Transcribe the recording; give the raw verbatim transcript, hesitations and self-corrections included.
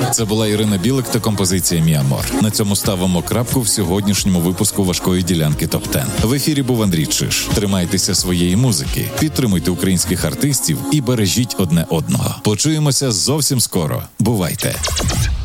Це була Ірина Білик та композиція «Мі Амор». На цьому ставимо крапку в сьогоднішньому випуску важкої ділянки топ десять. В ефірі був Андрій Чиш. Тримайтеся своєї музики, підтримуйте українських артистів і бережіть одне одного. Почуємося зовсім скоро. Бувайте!